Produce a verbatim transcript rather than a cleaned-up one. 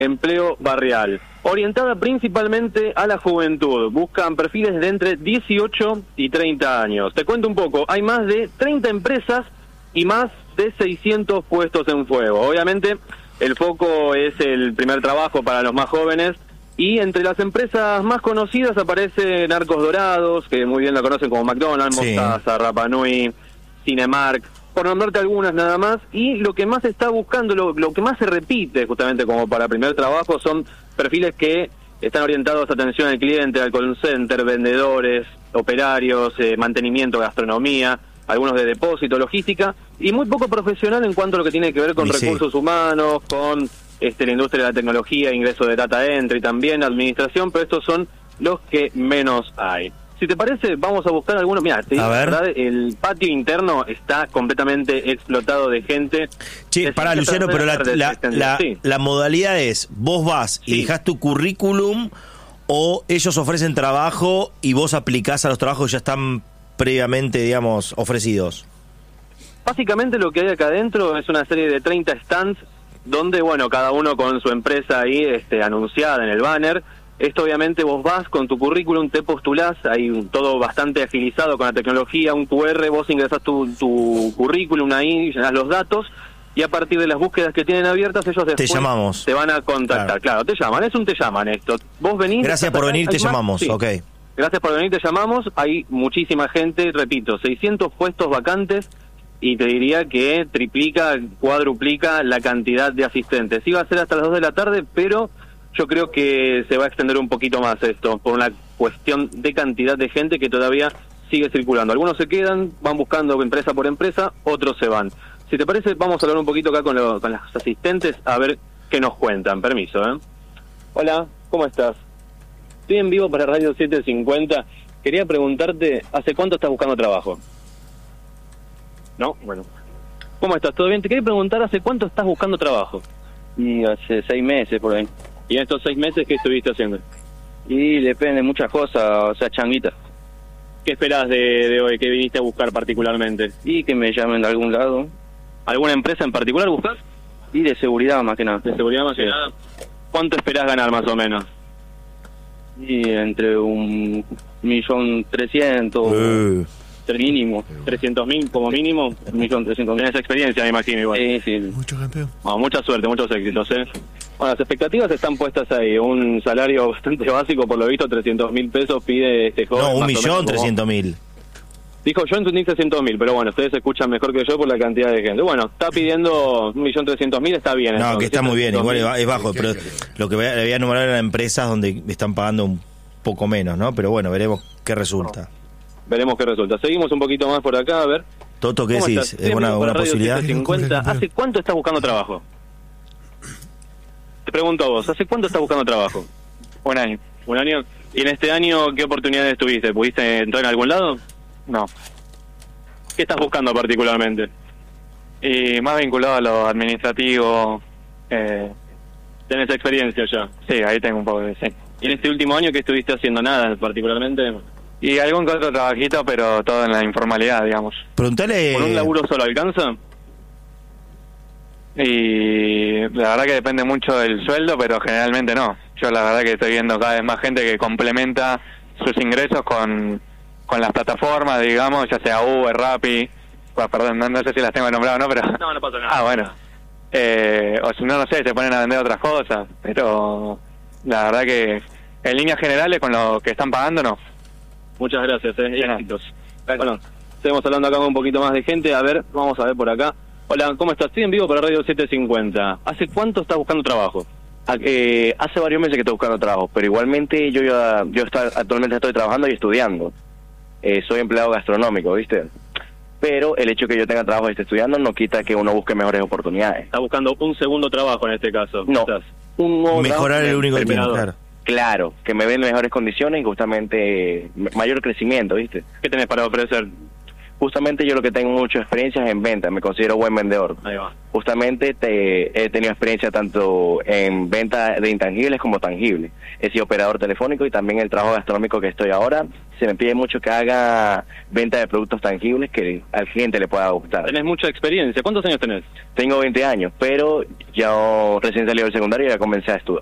Empleo Barrial, orientada principalmente a la juventud. Buscan perfiles de entre dieciocho y treinta años. Te cuento un poco, hay más de treinta empresas y más de seiscientos puestos en fuego. Obviamente, el foco es el primer trabajo para los más jóvenes, y entre las empresas más conocidas aparecen Arcos Dorados, que muy bien la conocen como McDonald's, sí. Mostaza, Rapa Nui, Cinemark, por nombrarte algunas nada más. Y lo que más se está buscando, lo, lo que más se repite justamente como para primer trabajo, son perfiles que están orientados a atención al cliente, al call center, vendedores, operarios, eh, mantenimiento, gastronomía, algunos de depósito, logística, y muy poco profesional en cuanto a lo que tiene que ver con sí, recursos sí. humanos, con este, la industria de la tecnología, ingreso de data entry, también administración, pero estos son los que menos hay. Si te parece, vamos a buscar algunos. Mira, te digo, la verdad, el patio interno está completamente explotado de gente. Che, pará, Luciano, pero la, la, la, sí. la modalidad es, vos vas y sí. dejás tu currículum, o ellos ofrecen trabajo y vos aplicás a los trabajos que ya están previamente, digamos, ofrecidos. Básicamente lo que hay acá adentro es una serie de treinta stands donde, bueno, cada uno con su empresa ahí este, anunciada en el banner. Esto obviamente vos vas con tu currículum, te postulás, hay un, todo bastante agilizado con la tecnología, un cu erre, vos ingresás tu, tu currículum ahí, llenás los datos, y a partir de las búsquedas que tienen abiertas, ellos después te llamamos. Te van a contactar. Claro. claro, te llaman, es un te llaman esto. Vos venís... Gracias por venir, te más, llamamos, sí. ok. Gracias por venir, te llamamos. Hay muchísima gente, repito, seiscientos puestos vacantes, y te diría que triplica, cuadruplica la cantidad de asistentes. Iba a ser hasta las dos de la tarde, pero yo creo que se va a extender un poquito más esto, por una cuestión de cantidad de gente que todavía sigue circulando. Algunos se quedan, van buscando empresa por empresa, otros se van. Si te parece, vamos a hablar un poquito acá con, lo, con los asistentes, a ver qué nos cuentan. Permiso, ¿eh? Hola, ¿cómo estás? Estoy en vivo para Radio setecientos cincuenta. Quería preguntarte, ¿hace cuánto estás buscando trabajo? ¿No? Bueno. ¿Cómo estás? ¿Todo bien? Te quería preguntar, ¿hace cuánto estás buscando trabajo? Y hace seis meses por ahí. ¿Y en estos seis meses qué estuviste haciendo? Y depende de muchas cosas, o sea, changuita. ¿Qué esperás de, de hoy? ¿Qué viniste a buscar particularmente? Y que me llamen de algún lado. ¿Alguna empresa en particular buscas? Y de seguridad más que nada. ¿De seguridad más sí. que nada? ¿Cuánto esperás ganar más o menos? Y entre un millón trescientos... Uh. Mínimo. ¿trescientos mil como mínimo? Un millón trescientos mil. Tienes experiencia, me imagino, igual. Sí, sí. Mucho campeón. Bueno, mucha suerte, muchos éxitos, ¿eh? Bueno, las expectativas están puestas ahí. Un salario bastante básico, por lo visto, trescientos mil pesos pide este joven. No, un millón trescientos mil. Dijo, yo entendí trescientos mil, pero bueno, ustedes escuchan mejor que yo por la cantidad de gente. Bueno, está pidiendo un millón trescientos mil, está bien. No, entonces, que está muy bien, igual mil. es bajo, pero lo que le voy a enumerar eran empresas donde están pagando un poco menos, ¿no? Pero bueno, veremos qué resulta. Veremos qué resulta. Seguimos un poquito más por acá, a ver. Toto, ¿qué decís? ¿Es una, una posibilidad? cincuenta. ¿Hace cuánto estás buscando trabajo? Te pregunto a vos, ¿hace cuánto estás buscando trabajo? Un año. ¿Un año? ¿Y en este año qué oportunidades tuviste? ¿Pudiste entrar en algún lado? No. ¿Qué estás buscando particularmente? Y más vinculado a lo administrativo. Eh... ¿Tenés experiencia ya? Sí, ahí tengo un poco de... Sí. ¿Y en este último año qué estuviste haciendo? ¿Nada particularmente? Y algún que otro trabajito, pero todo en la informalidad, digamos. Preguntale... ¿Por un laburo solo alcanza? Y la verdad que depende mucho del sueldo, pero generalmente no. Yo la verdad que estoy viendo cada vez más gente que complementa sus ingresos con, con las plataformas, digamos, ya sea Uber, Rappi... Bueno, perdón, no, no sé si las tengo nombrado, ¿no? Pero... No, no pasa nada. Ah, bueno. Eh, o si no, no sé, se ponen a vender otras cosas. Pero la verdad que en líneas generales con lo que están pagando, no. Muchas gracias, eh, y éxitos. Bueno, seguimos hablando acá con un poquito más de gente. A ver, vamos a ver por acá. Hola, ¿cómo estás? Estoy en vivo para Radio setecientos cincuenta. ¿Hace cuánto estás buscando trabajo? Eh, hace varios meses que estoy buscando trabajo, pero igualmente yo ya, yo está, actualmente estoy trabajando y estudiando. Eh, soy empleado gastronómico, ¿viste? Pero el hecho que yo tenga trabajo y esté estudiando no quita que uno busque mejores oportunidades. ¿Estás buscando un segundo trabajo en este caso? No, ¿Estás? un nuevo mejorar el único que tiene, claro. Claro, que me den mejores condiciones y justamente mayor crecimiento, ¿viste? ¿Qué tenés para ofrecer? justamente yo lo que tengo mucha experiencia es en venta, me considero buen vendedor. Ahí va. Justamente te, he tenido experiencia tanto en venta de intangibles como tangibles. He sido operador telefónico y también el trabajo gastronómico que estoy ahora, se me pide mucho que haga venta de productos tangibles que al cliente le pueda gustar. Tenés mucha experiencia. ¿Cuántos años tenés? Tengo veinte años, pero ya recién salí del secundario y ya comencé a, estu